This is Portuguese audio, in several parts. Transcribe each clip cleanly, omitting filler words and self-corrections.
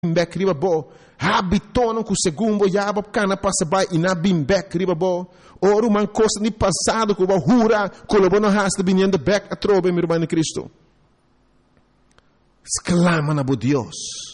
back riba bo habitono ku segundo yaba kana passa by ina bim back riba bo oru man costa ni passado ku ba hura kolobono hasta biniendo back atrobe mi irmão Cristo exclama na bo Deus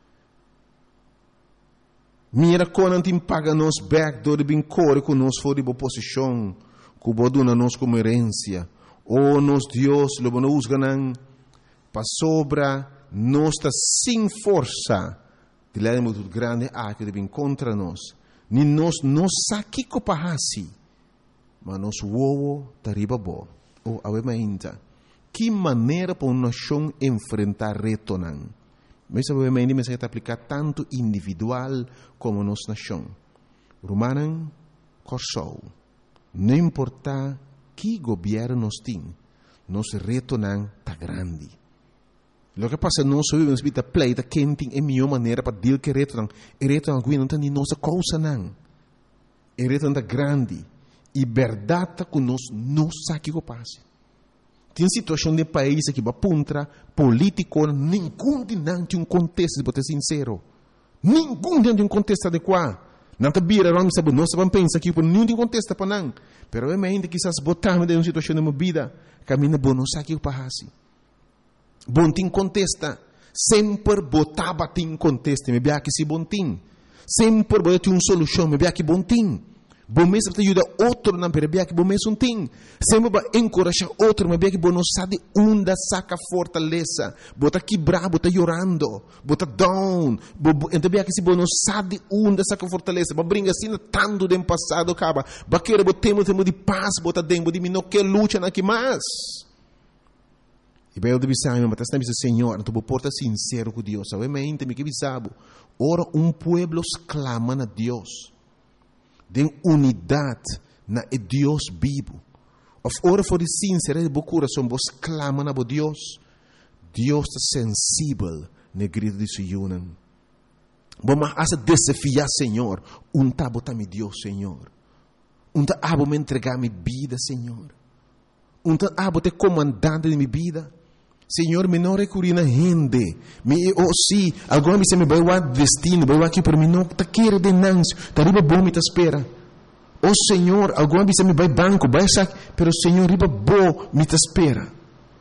mira quando tim paga nos back do de bin core com nos for de bo posição ku bo duna nos como herência o nos Deus lo bono usganan pa sobra nós está sem força de lá muito grande que deve contra nós nem nós não sabe que pahasi mas nós uou tariba bo ou awemainta que maneira para uma nação enfrentar reto não mas awemainta mas está aplicar tanto individual como nossa nação Romanan corsou não importa que governo nós tem nosso reto não tá grande. Lo que passa nós vivemos vida pleita quenting é melhor maneira para deal que reto não tem de nossa causa não. Reto não grande e verdade que nós não sabe o que passa. Tem situação de país que va puntra político nenhum de não tem contexto para ser sincero. Nenhum tem contexto adequado. Não tá bira nós sabe nós vamos pensar que por nenhum tem contexto para não. Pero é ainda que essas botar de uma situação de uma vida caminha bom não sabe o que passa. Bom tim contesta, sempre botava tim contesta, me bia que se bom tim, sempre botava uma solução, me bia que bom tim, bom mesmo te ajuda outro na me bia que bom mesmo tim, sempre ba encorajar outro, me bia que bom não sabe onde saca fortaleza, bota quebrar, bota chorando, bota down, então bia que se bom não sabe onde saca fortaleza, ba brinca assim tanto do passado acaba, ba querer botemos de paz, bota dentro de mim não quer luta na que mais. E bem, eu deve saber, mas está dizendo, Senhor, tu porta sincero com Deus. Sabe, mas ainda me que sabe, ora pueblo clama a Deus, de unidade na Deus vivo. Ora for sincero de coração, vos clama a Deus. Deus está sensível na grito de Sion. Vamos a desafiar, Senhor, tá me Deus, Senhor. Tá me entregar minha vida, Senhor. Tá te comandante de minha vida. Senhor, me não recorri na gente. Se alguma vez me vai o destino, vai aqui para mim, não está querendo denúncia, está riba bom, me espera. Senhor, alguma vez me vai banco, vai sair, pero Senhor, riba bom, me espera.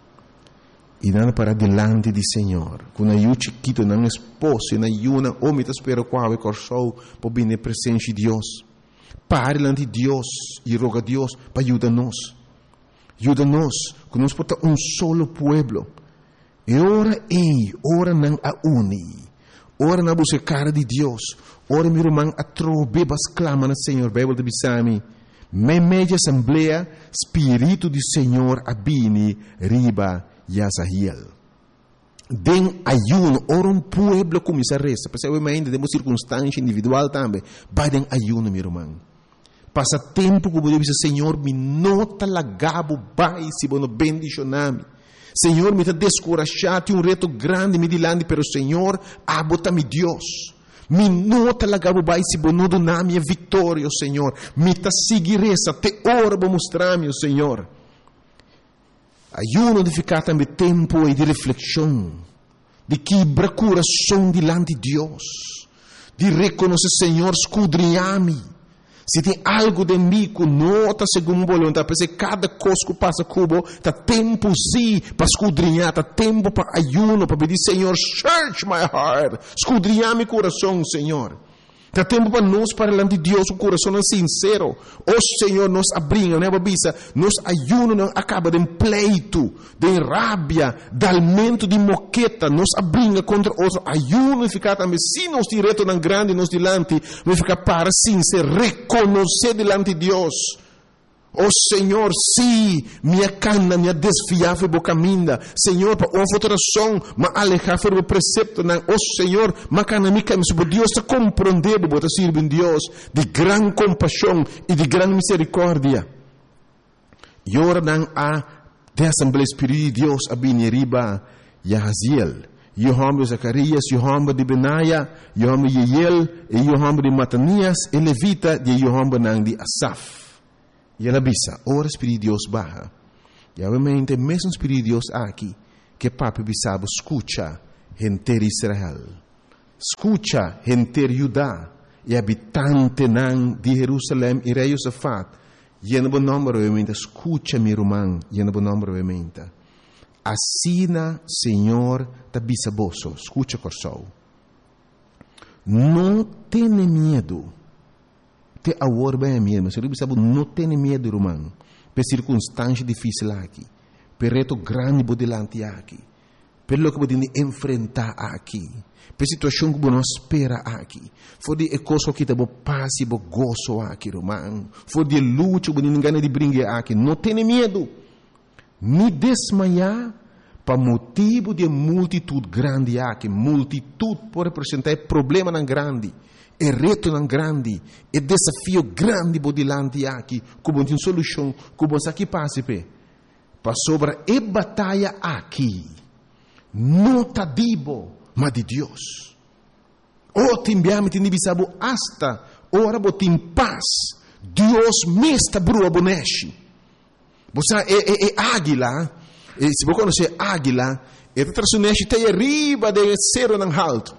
E nada para delante de Senhor, quando eu chiquito, não esposo, na yuna, me espera qual é corso, para vir na presença de Deus. Pare diante de Deus e roga a Deus para ajudar-nos. Ajuda-nos, que nós porta solo pueblo. E ora não a uni. Ora na buscar de Deus. Ora meu irmão a trobebas clama no Senhor. Bíblia de Bisami. Media assembleia, Espírito do Senhor abini riba Yazahiel. Den ayuno, ora pueblo começa a resta. Percebe ainda temos circunstância individual também. Vai den ayuno, meu irmão. Passa tempo que eu dizer, Senhor, me nota lagabo bai se bono bendicionami. Senhor, me está descorachado, tem reto grande me dilante, pero Senhor, abota-me Deus. Me nota lagabo bai se bono donami a vitória, Senhor. Me está seguir essa, te ora para mostrar-me, Senhor. Ayuno de ficar também tempo e de reflexão, de quebrar coração dilante de Deus, de reconhecer, Senhor, escudrinhar-me. Se tem algo de mim que não está segundo a vontade, porque cada coisa que passa cubo, está tempo sim para escudrinhar, está tempo para ayuno, para pedir, Senhor, search my heart, escudrinhar meu coração, Senhor. Está tempo para nós, para diante de Deus, o coração é sincero. Senhor, nos abrinha, né, babisa? Nos ayuno não acaba de pleito, de rábia, de aumento de moqueta, nos abrinha contra outro. Ayuno e ficar também, se nós direto não grande, nos dilante, vai ficar para sincero, reconhecer dilante de Deus. Senhor, se minha cana, minha desfiável boca minda, Senhor, para uma futuração, mas alejar o precepto, não, Senhor, mas cana mica, mas Deus está compreendendo, bota servir em Deus, de grande compaixão e de grande misericórdia. E ora não há de Assembleia Espírito de Deus, a Bineriba, Yahaziel, Yohamba de Zacarias, Yohamba de Benaia, Yohamba de Yeiel, e Yohamba de Matanias, e Levita, de Yohamba não de Asaf. E ela bisa, ora Espírito de Deus barra. E obviamente, mesmo Espírito de Deus aqui, que papi bisabo escucha gente de Israel. Escucha, gente de Judá e habitante de Jerusalém e rei Josafat. Llena bom nome brevemente. Escucha, meu irmão. Llena bom nome brevemente. Assina, Senhor, da bisaboso. Escucha, corsou. Não tenha medo. Te agora bem mesmo. Se você não tem medo, irmão. Per circunstância difícil aqui. Per reto grande por delante aqui. Per lo que você enfrentar aqui. Per situação que você não espera aqui. For de coisa que você passa e você gozo aqui, irmão. For de luta que você não ganha de brincar aqui. Não tenha medo. Ni desmaiar para motivo de multitude grande aqui. Multitude pode representar problema não grande. É reto não grande. É desafio grande por delante aqui. Como tem solução. Como aqui passa para sobre a batalha aqui. Não está dibo, mas de Deus. O timbiame te nibisabo hasta ora botim paz. Deus me está brua boneshi. Você é águila. Se você conhece águila, é trasuneste te arriba de cero não alto.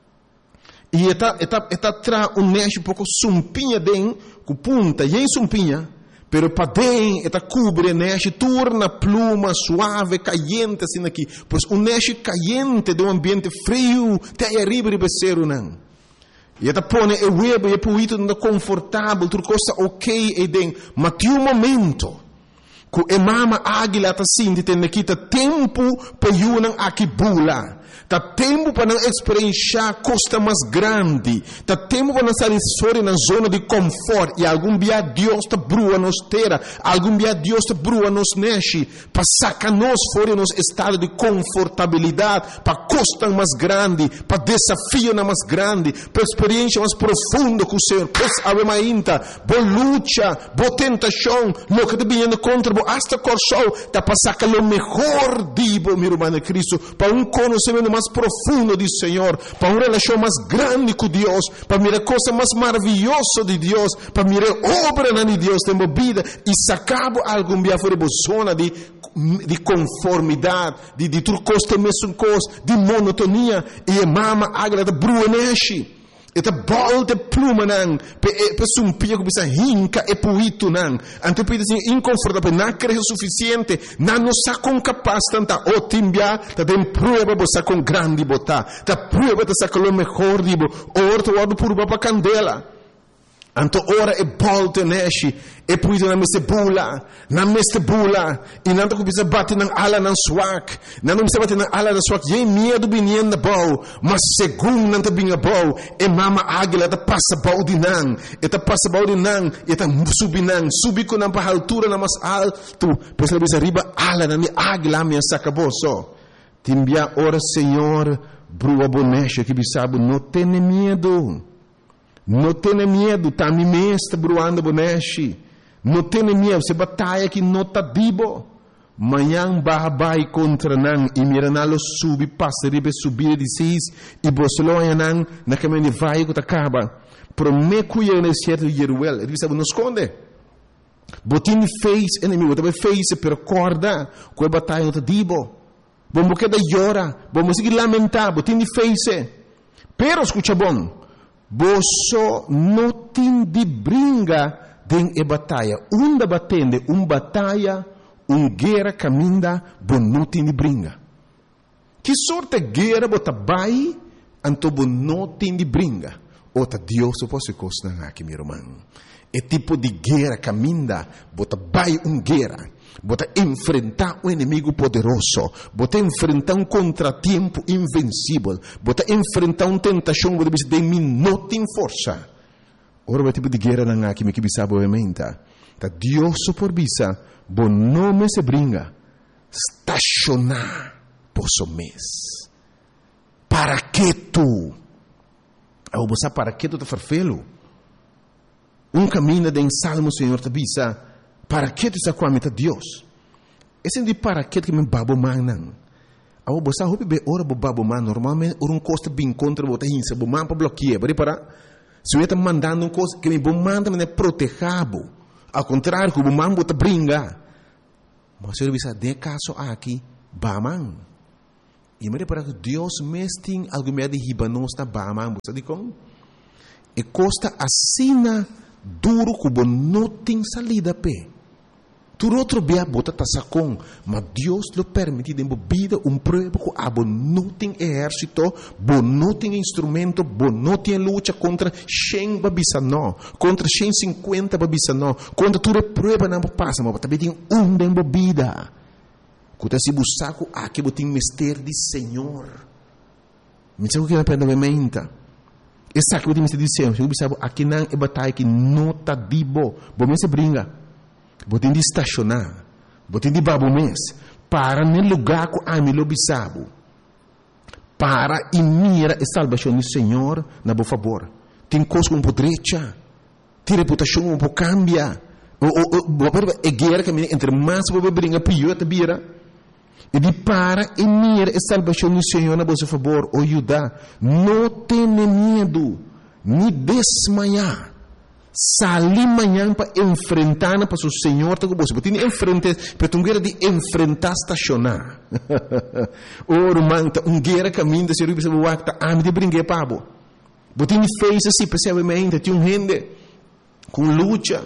E está tra um neste pouco sumpinha den com punta, e sumpinha, pero para den está cubre neste torna pluma suave, caliente assim aqui, pois um neste caliente de um ambiente frio te arriba de cero não. E está põe o web e puito não confortável, tudo coisa ok e den, mas tem um momento que a mama águila está assim, tem aqui tempo para eu aqui bula. Tá tempo para não experienciar costa mais grande. Tá tempo para não sair fora na zona de conforto. E algum dia Deus te brua nos terra. Algum dia Deus te brua nos neche. Para sacar nós fora nos estado de confortabilidade. Para costa mais grande. Para desafio mais grande. Para experiência mais profunda com o Senhor. Pois ave mainta. Boa luta. Boa tentação. Lo que te viene contra. Boa hasta corsou. Tá para sacar o melhor dibo, meu irmão Cristo. Para conhecimento mais profundo do Senhor, para uma relação mais grande com Deus, para mirar coisa mais maravilhosa de Deus, para mirar obra de Deus na vida e sacar algum dia fora da zona de conformidade, de tudo coisa mesmo coisa, de monotonia e mama águia da bruaneshi. Eta bolte pluma nang pe sumpia que bisa hinca e puito nang ante pe assim inconfortável na cresce suficiente na não sa com capaz tanta o timbia ta tem prueba bosa com grande bota ta prueba ta sa com o melhor dibo orto wado por baba candela anto ora e bolte neshi e puito na meste bula e nanto que bisa bate nang ala nang swak não bisa bate nang ala nang swak ye medo binien na bau mas segundo nanto binga bau e mama águila ta passa bau de nang e ta passa bau de nang e ta subi com nang pa altura na mas alto pois ela bisa riba ala nang águila minha sacaboso timbia ora Senhor brua bonecha que bisabo não tem medo. Não tenha medo, tá me mesta bruando boneshi. Não tenha medo, se batalha que não tá dibo. Manhã babai contra nan e miranalo subi passa ribe subir de seis e bosloia nan na caminho vai que acaba. Pro me cuia no certo yeruel, ele sabe não esconde. Botin fez inimigo, também fez per corda, com a batalha não tá dibo. Vamos que da llora, vamos seguir lamentar, botin fez. Pero escucha bom. Boso não tem de brinca den e batalha. Batalha, guerra caminda, bo não tem de brinca. Que sorte guerra bota bai, anto bo não tem de brinca. Ota Deus posso costar aqui, meu irmão. É tipo de guerra caminda, bota bai guerra. Bota enfrentar um inimigo poderoso, bota enfrentar um contratempo invencível, bota enfrentar uma tentação que você tem não tem força. Ora o tipo de guerra não há que me sabe obviamente. Tá Deus por bisa, bom nome se brinca, estacionar posso mês. Para que tu? Ao você para que tu te farfelo? Caminho de Salmo Senhor te bisa. Para que tu está com a meta Deus? Esse de para que me babo manan. Ao você hope be ora bo babo man normalmente um costa bem contra bota hinsa bo man para bloquear, para se eu está mandando coisa que me bo manda me protegabo. Ao contrário, que bo man bota brinca. Mas se eu bisa de caso aqui, baman. E me para que Deus mesmo algo me de hibanos na bama, sabe como? E costa assina duro que não tem salida pé. Tu outro bia bota tasacon, mas Deus lhe permite de vida prova que abo não tem exército, não tem instrumento, não tem luta contra 100 babisano, contra 150 babisano, contra tudo prova não passa, mas também tem de vida. Quando se buscar aqui botem mistério de Senhor. Me sabe o que é para a mente? Essa aqui botem mistério de Senhor. Se você sabe aqui não é batalha que não está dibo, bom se brinca. Botem de estacionar, botem de babo mês, para no lugar que a mim lobisabo, para e mira a salvação do Senhor na boa favor. Tem coisa como podrecha, tem reputação como cambia, é guerra que entre mais você brinca pior te vira. E de para e mira a salvação do Senhor na boa favor, o Judá, não tenha medo, nem desmaiar. Salir amanhã para enfrentar para o Senhor, tá com você. Você tem que enfrentar, para tu guerra de enfrentar estacionar. Oro manta guerra caminho da serviço do acta, ame de brincar pabo. Você tem que fazer assim, percebe? Tem gente com luta.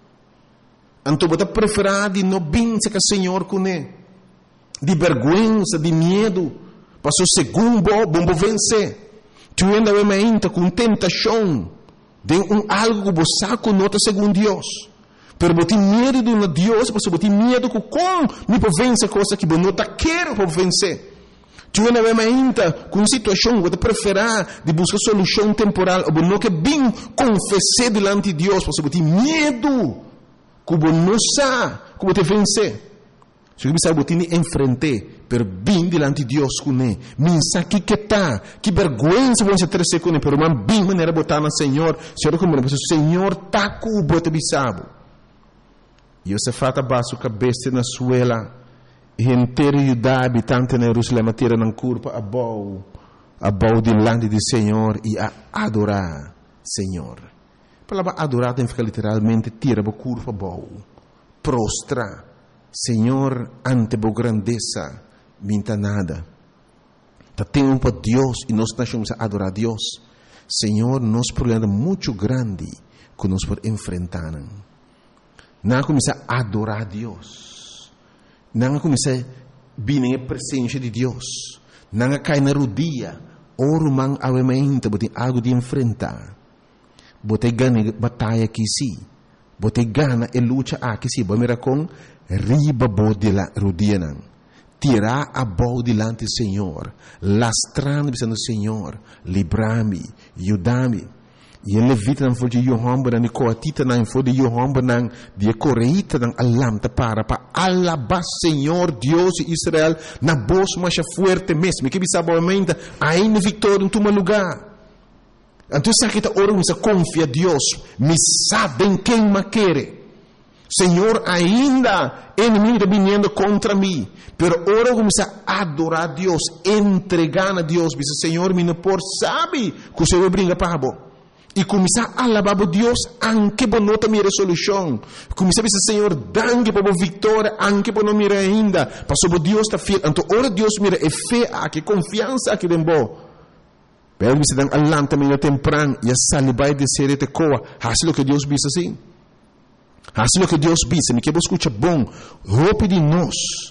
Então você preferir de não vencer com o Senhor com ele, de vergonha, de medo, para o segundo bom vencer. Tu ainda com tentação. De algo que você conota segundo Deus. Pero você tem medo de um Deus, você tem medo que como me pode vencer coisa que você não quer para vencer. Tu ainda com uma situação que você preferir de buscar solução temporal, ou não que bem confessar diante de Deus, você tem medo que você não sabe como te vencer. Se você sabe, você tem que enfrentar, pero bem diante de Deus com ele. Minsa que tá, que vergonha você ter com ele, pero man bem maneira botar no Senhor. O Senhor tá com o bote bisabo. E você fata baixo cabeça na suela, e inteiro Judá habitante na Jerusalém tira na curva a bau diante do Senhor e a adorar Senhor. A palavra adorar tem que ficar literalmente tira a curva bau, prostra. Senhor, ante a grandeza, minta nada. Temos para Deus e nós estamos a adorar a Deus. Senhor, nosso problema é muito grande que nós podemos enfrentar. Não começar a adorar a Deus. Não começar a vir na presença de Deus. Não cair na rodilha. Oro man avementa, botem algo de enfrentar. Botem ganha batalha aqui sim. Botem gana e luta aqui sim. Bom, com riba bode la rodina, tirar a bol delante do Senhor, lastrando dizendo Senhor, livra-me, ajuda-me. E ele levita não foi de Yohamba, não coatita não foi de Yohamba, não de correita não alamta para alabar Senhor Deus de Israel na voz mais forte mesmo, que bisa boamente ainda vitória em teu lugar. Então sabe que ora você confia a Deus, me sabem quem me quer. Senhor, ainda inimigo está vindo contra mim, pero ora começa a adorar a Deus, entregar a Deus, diz Senhor, me não por sabe que o Senhor brinca para bo. E começar a alabar a Deus, anche por não ter minha resolução. Começar a dizer Senhor, danke por a vitória, anche por não mirar ainda, para Deus está fiel. Então ora Deus mira é fé, que confiança aqui dentro. Pero me se dan alanta meio temprano e a salibai de ser te coa, assim o que Deus diz assim. Assim o que Deus diz, me que você escuta bom, roupa de nós.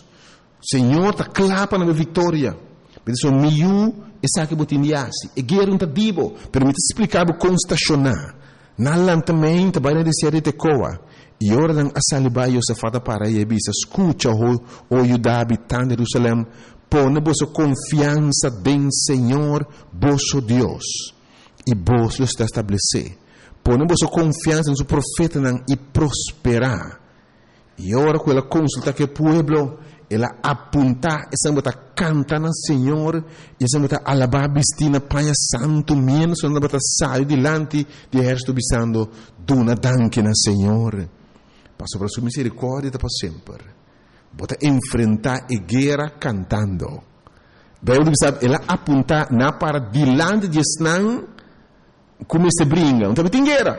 Senhor, está clapa na minha vitória. Mas o meu, essa que você indiasse, é guerra não está dibo, permite explicar como estacionar. Na lantamento, vai na descer de coa. E ora dan a salibai e o fata para e bisa, escuta o Judá habitante de Jerusalém, põe vossa confiança em Senhor, vosso Deus, e vos lo está estabelecer. Põe vossa confiança no profeta e prosperar. E agora, quando ela consulta que o povo, ela aponta, essa bota canta no Senhor, e essa bota alabar bistina, Pai Santo, menos, essa bota sai delante de exército bisando, duna danke no Senhor. Passo para sua misericórdia para sempre. Bota enfrentar a guerra cantando. Bem, sabe, ela aponta na para delante de Esnan, como se brinca, então tem guerra.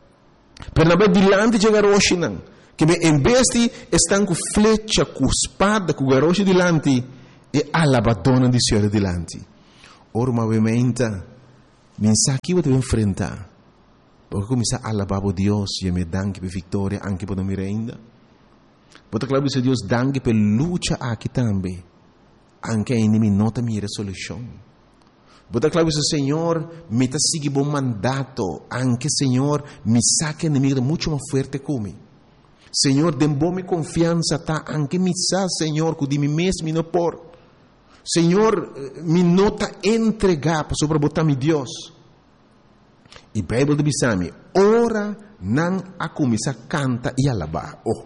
Pero na delante de Garoshinan, que em vez de estar com flecha, com espada, com garoche delante, e alabadona di Senhor adiante. Ora, obviamente, mensa aqui eu devo enfrentar. Porque começar a alabar a Deus e me danke per vitória anche per mi renda. Porque claro que Deus danke per luta aqui também. Anche a inimigo nota minha solução. Porque claro que Senhor me está seguindo bom mandato. Anche Senhor me saca inimigo muito mais forte como. Senhor, dê-me confiança, tá? Anche me sa, Senhor, que de mim mesmo não por. Senhor, me nota entregar para sobrebotar-me Deus. E a Bíblia diz-me, ora não a começar a cantar e alabar. Oh,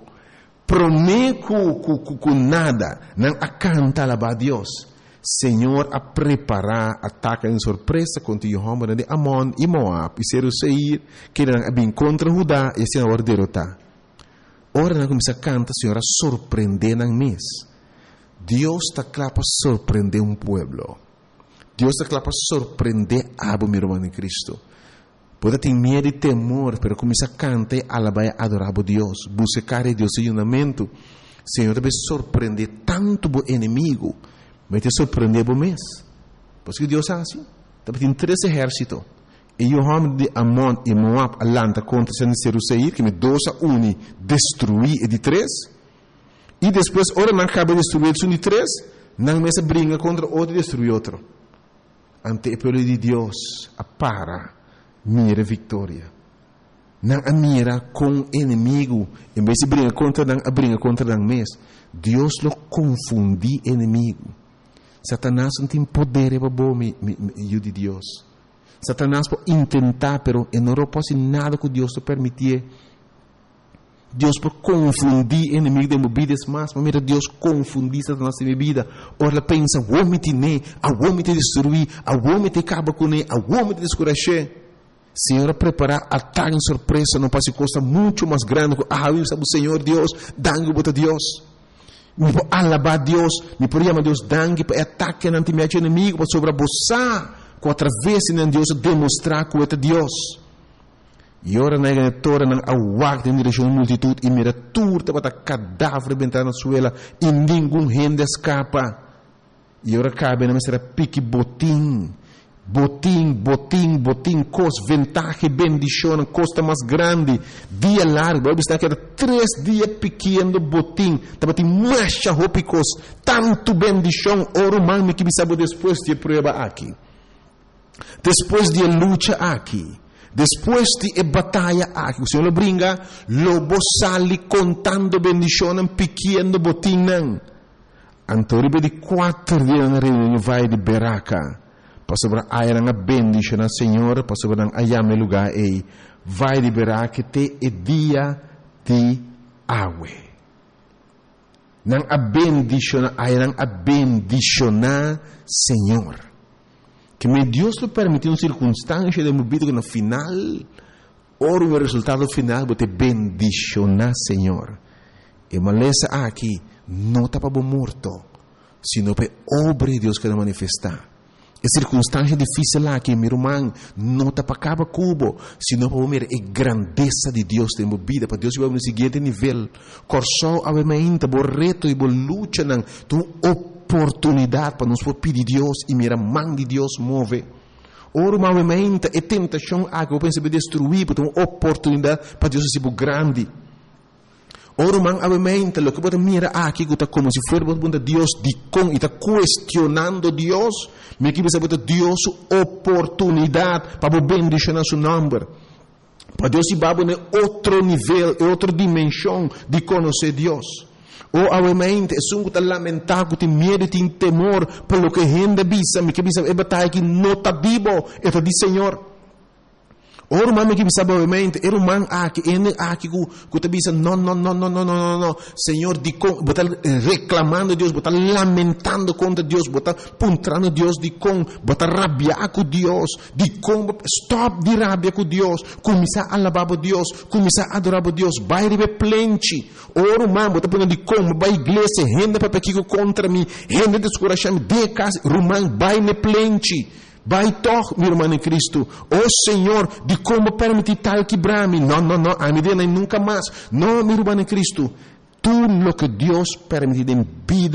prometo que nada, não a cantar e alabar a Deus. Senhor, a preparar ataque em surpresa contra o homem de Amon e Moab e Seir, que não bem contra Judá e se não derrotar. Ora não começar a cantar, Senhor, a surpreender em mês. Deus está claro para surpreender povo. Deus está claro para surpreender a meu irmão em Cristo. Pode ter medo e temor, mas começar a cantar, alabar e adorar a Deus. Buscar a Deus em unamento. Senhor, deve surpreender tanto o inimigo, mas te surpreender o mês. Porque Deus é assim. Tem 3 exércitos. E o homem de Amon e Moab alanta contra Seir, que me 2-1 destruir e de 3. E depois, ora não acaba de destruir o de 3, não mais briga contra outro e destruir outro. Ante o povo de Deus, para mira vitória. Não a mira com inimigo, em vez de briga contra não a briga contra não mês. Deus lo confundi inimigo. Satanás não tem poder para bom de Deus. Satanás pode tentar, pero não pode nada que Deus te permitir. Deus pode confundir o inimigo de movidas mais, mas mira, Deus confundir Satanás de minha vida. Ora, pensa, o homem te ne, o homem te destruir, o homem te acaba com ele, o homem te descuracher. Senhor, preparar ataque em surpresa, não pode costa muito mais grande. Eu sabe o Senhor Deus, dangue para Deus. Me pode alabar Deus, me pode chamar Deus dangue para ataque ante meu inimigo, para sobreabusar. Através de Deus demonstrar que é Deus. E ora na igreja não aguarda em direção à multidão e mira turta para cadáver bentar na suela e nenhum gente escapa. E ora cabe na mesa pique botim, cos ventaja, bendição, costa mais grande, dia largo. Vai estar que era 3 dias pequeno botim, estava tem marcha ropicos, tanto bendição, ora humano que me sabe depois de prova aqui. Depois de luta aqui, depois de batalha aqui, o Senhor brinca, lobo sali contando bendição pequeno botinho. Antoribe de 4 dias na reunião vai de Beraca, para sobre a era bendição ao Senhor, para sobre a ayame lugar aí, vai de Beraca te e dia de água. Não a bendição, a era a bendicionar Senhor. Que me Deus te permitiu uma circunstância de minha vida que no final, ora o resultado final, vou te bendicionar, Senhor. E maleza aqui, não está para morto, sino para obra de Deus que vai manifestar. E circunstância difícil aqui, meu irmão, não está para cada cubo, sino para ver a grandeza de Deus em minha vida, para Deus ir no seguinte nível. Corsó, obviamente, o reto e a luta, tu oportunidade para nos pedir Deus e mira mão de Deus move. Ora, obviamente, a tentação que eu penso destruir, porque uma oportunidade para Deus ser grande. Ora, obviamente, o que você mira aqui está como se fosse Deus de com e está questionando Deus, mas que você bota Deus oportunidade para bendicionar seu nome. Para Deus ir para outro nível, outra dimensão de conhecer Deus. Ou, obviamente, é um que lamentar, que tem medo e tem temor pelo que a gente bisa, que bisa é batalha que não está vivo, é de Senhor. Ora, mãe que bisa, obviamente, era um man aqui, que te bisa, não, Senhor, botar reclamando Deus, botar lamentando contra Deus, botar puntrando Deus, botar rabiar com Deus, stop de rabia com Deus, começar a alabar a Deus, começar a adorar a Deus, vai receber plente. Ora, mãe, botar punando de vai igreja, renda para pequeno contra mim, renda descorachar-me, de casa, rumã, vai ne plente. Vai toch, meu irmão em Cristo. Oh Senhor, de como permitir tal quebrar-me? Não, a medida nem nunca mais. Não, meu irmão em Cristo. Tudo o que Deus permite em vida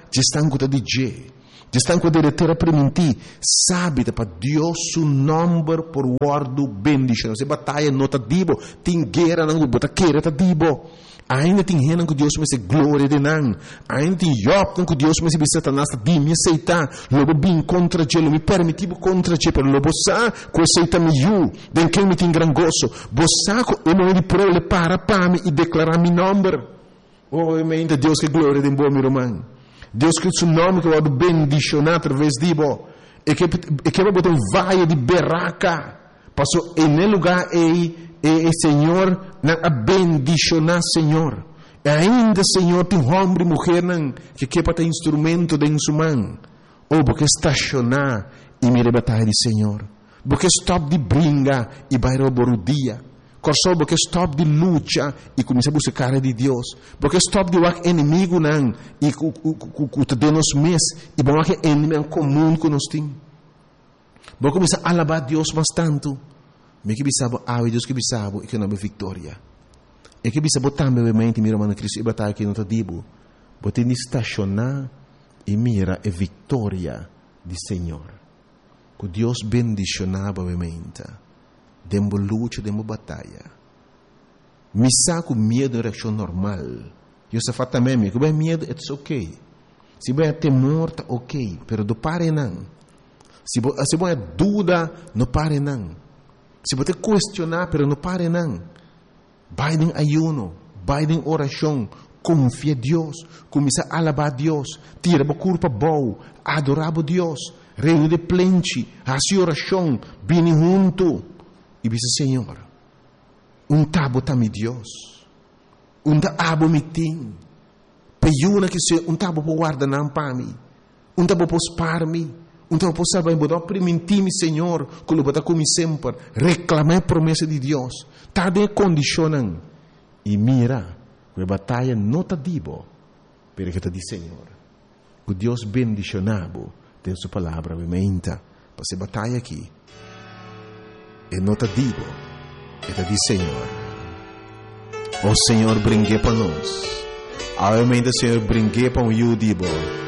estão com de je, estão com de terra permitir, sabe para Deus o número por guardo bendição. Se batalha nota dibo, tem guerra não bota queira tá dibo. Ainda tem renan com Deus, mas é glória de nan. Ainda tem Job com Deus, mas é Satanás de me aceitar. Logo bem contra ele, me permitivo contra ele, pero logo sa com aceita me you, den que me tem gran gozo. Bossa com o momento de prole para me e declarar meu nome. Oh, ainda Deus que glória de bom meu irmão. Deus que o seu nome que vai bendicionar através de bo. E que vai botar vaia de berraca. Passou em lugar e Senhor a bendicionar Senhor. E ainda Senhor tem homem e mulher que quer ter instrumento de insumão. Ou porque estacionar e me batalha de Senhor. Porque stop de brinca e vai roubar o dia. Corso porque stop de luta e começa a buscar de Deus. Porque stop de o inimigo não e que de nos mês e bom que inimigo comum que nós tem. Porque começa a alabar Deus mais tanto. Me que bisabo Deus que bisabo e que não é vitória. E que bisabo também obviamente mira mano Cristo e batalha que não tá dibo. Bote ni estacionar e mira a vitória do Senhor. Que Deus bendicionava obviamente. Dembo luta, dembo batalha. Me saco medo é reação normal. Eu só faço também que bem medo é ok. Se bem temor tá ok, pero do pare não. Se bem dúvida, não pare não. Se você questionar, pero não pare não. Vai em ayuno, vai em oração, confia em Deus, começa a alabar Deus, tira a culpa boa, adorar a Deus, reino de plente, a sua oração, bem junto. E diz Senhor, tabo tá mi Deus, tabo mi tem, peiuna que se tabo por guardar não para mim, tabo por spar me, tabo por saber botar permitir mi Senhor, que lo botar como sempre, reclamar a promessa de Deus, tá de condicionam e mira, que a batalha não tá dibo, pero que tá de Senhor, que Deus bendicionado tem sua palavra, obviamente, para se batalha aqui. E não te digo, e te diz Senhor, o Senhor brinque para nós. Obviamente o Senhor brinque para o eu digo,